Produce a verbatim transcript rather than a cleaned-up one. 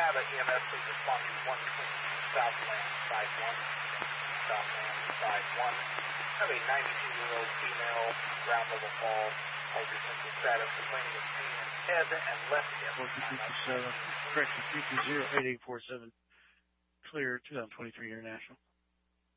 Nevada, E M S is responding to one twenty-two Southland five one. Southland five one. Have a ninety-two-year-old female, ground level fall. Hold your central status, complaining of pain in head and left hip. four two two seven, correction, three two zero eight eight four seven. Clear, two thousand twenty-three International.